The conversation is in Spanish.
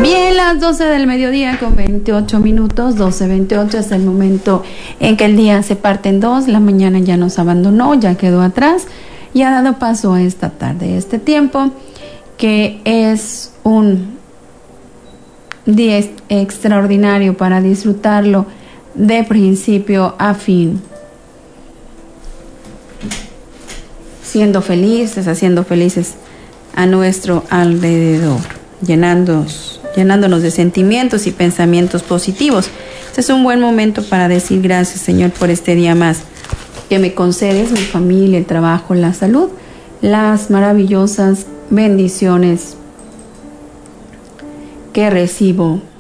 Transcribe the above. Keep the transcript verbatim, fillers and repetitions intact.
Bien, las doce del mediodía con veintiocho minutos, doce veintiocho es el momento en que el día se parte en dos, la mañana ya nos abandonó, ya quedó atrás y ha dado paso a esta tarde, este tiempo que es un día extraordinario para disfrutarlo de principio a fin, siendo felices, haciendo felices a nuestro alrededor, llenándonos, llenándonos de sentimientos y pensamientos positivos. Este es un buen momento para decir gracias, Señor, por este día más que me concedes, mi familia, el trabajo, la salud, las maravillosas bendiciones que recibo